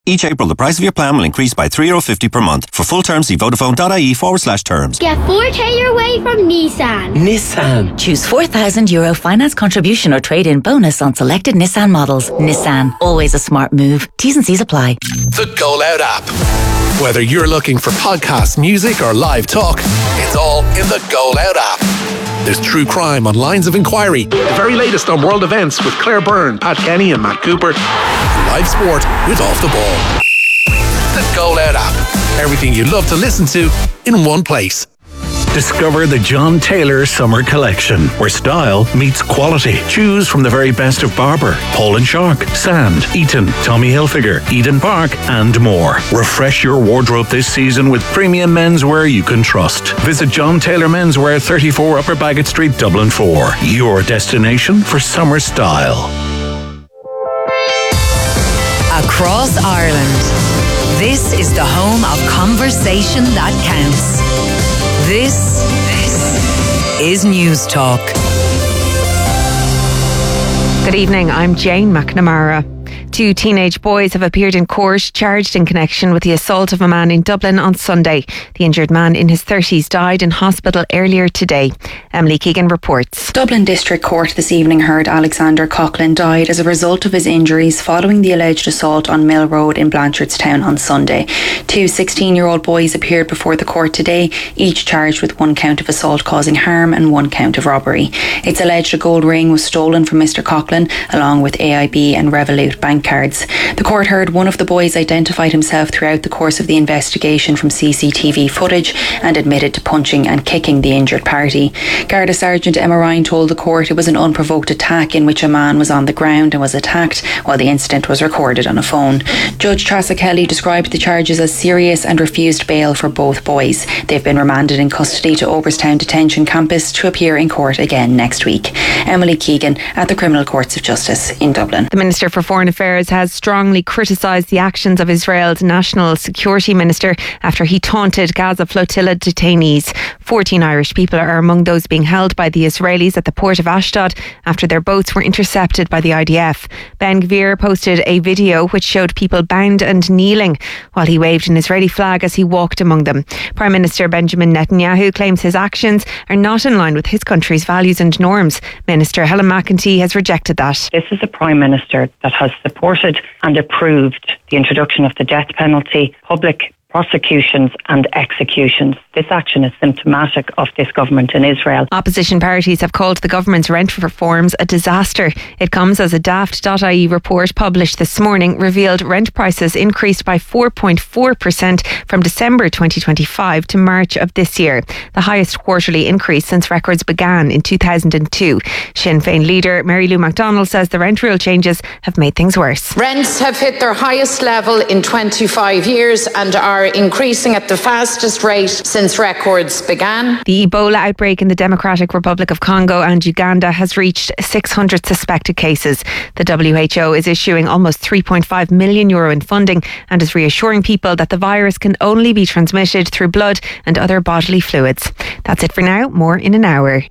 Each April, the price of your plan will increase by €3.50 per month. For full terms, see vodafone.ie/terms. Get 4K your way from Nissan. Nissan. Choose €4,000 finance contribution or trade-in bonus on selected Nissan models. Nissan. Always a smart move. T's and C's apply. The Go Loud app. Whether you're looking for podcasts, music or live talk, it's all in the Go Loud app. There's true crime on Lines of Inquiry, the very latest on world events with Claire Byrne, Pat Kenny and Matt Cooper, and live sport with Off the Ball. The Go Loud app. Everything you love to listen to in one place. Discover the John Taylor Summer Collection, where style meets quality. Choose from the very best of Barbour, Paul & Shark, Sand, Eton, Tommy Hilfiger, Eden Park, and more. Refresh your wardrobe this season with premium menswear you can trust. Visit John Taylor Menswear, 34 Upper Bagot Street, Dublin 4. Your destination for summer style. Across Ireland, this is the home of conversation that counts. This is News Talk. Good evening, I'm Jane McNamara. 2 teenage boys have appeared in court charged in connection with the assault of a man in Dublin on Sunday. The injured man in his 30s died in hospital earlier today. Emily Keegan reports. Dublin District Court this evening heard Alexander Coughlin died as a result of his injuries following the alleged assault on Mill Road in Blanchardstown on Sunday. 2 16-year-old boys appeared before the court today, each charged with 1 count of assault causing harm and 1 count of robbery. It's alleged a gold ring was stolen from Mr Coughlin along with AIB and Revolut bank cards. The court heard one of the boys identified himself throughout the course of the investigation from CCTV footage and admitted to punching and kicking the injured party. Garda Sergeant Emma Ryan told the court it was an unprovoked attack in which a man was on the ground and was attacked while the incident was recorded on a phone. Judge Trassa Kelly described the charges as serious and refused bail for both boys. They've been remanded in custody to Oberstown Detention Campus to appear in court again next week. Emily Keegan at the Criminal Courts of Justice in Dublin. The Minister for Foreign Affairs has strongly criticised the actions of Israel's National Security Minister after he taunted Gaza flotilla detainees. 14 Irish people are among those being held by the Israelis at the port of Ashdod after their boats were intercepted by the IDF. Ben Gvir posted a video which showed people bound and kneeling while he waved an Israeli flag as he walked among them. Prime Minister Benjamin Netanyahu claims his actions are not in line with his country's values and norms. Minister Helen McEntee has rejected that. This is a Prime Minister that has supported and approved the introduction of the death penalty, public prosecutions and executions. This action is symptomatic of this government in Israel. Opposition parties have called the government's rent reforms a disaster. It comes as a daft.ie report published this morning revealed rent prices increased by 4.4% from December 2025 to March of this year, the highest quarterly increase since records began in 2002. Sinn Féin leader Mary Lou McDonald says the rent rule changes have made things worse. Rents have hit their highest level in 25 years and are increasing at the fastest rate since records began. The Ebola outbreak in the Democratic Republic of Congo and Uganda has reached 600 suspected cases. The WHO is issuing almost €3.5 million in funding and is reassuring people that the virus can only be transmitted through blood and other bodily fluids. That's it for now. More in an hour.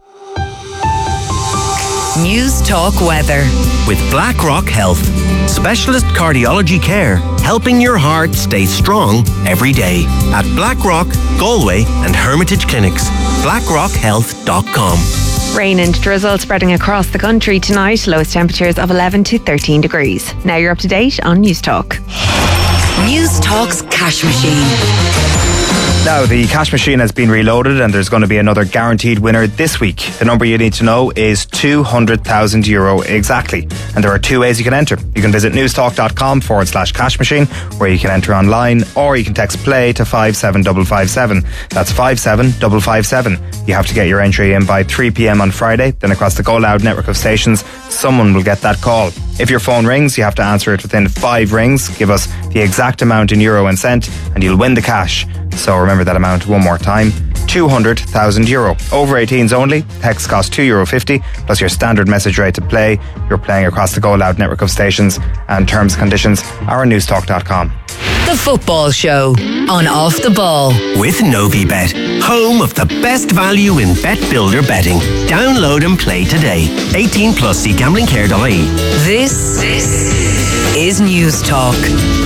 News Talk Weather with BlackRock Health. Specialist cardiology care, helping your heart stay strong every day. At BlackRock, Galway and Hermitage Clinics. BlackRockHealth.com. Rain and drizzle spreading across the country tonight. Lowest temperatures of 11 to 13 degrees. Now you're up to date on News Talk. News Talk's Cash Machine. Now, the cash machine has been reloaded and there's going to be another guaranteed winner this week. The number you need to know is €200,000 exactly. And there are 2 ways you can enter. You can visit newstalk.com/cash machine, where you can enter online, or you can text play to 57557. That's 57557. You have to get your entry in by 3 p.m. on Friday. Then across the Go Loud network of stations, someone will get that call. If your phone rings, you have to answer it within 5 rings. Give us the exact amount in euro and cent and you'll win the cash. So remember that amount one more time. €200,000. Over 18s only. Text costs €2.50 plus your standard message rate to play. You're playing across the Go Loud network of stations, and terms and conditions are on newstalk.com. The Football Show on Off the Ball with Novibet, home of the best value in bet builder betting. Download and play today. 18 plus. See gamblingcare.ie. This is News Talk.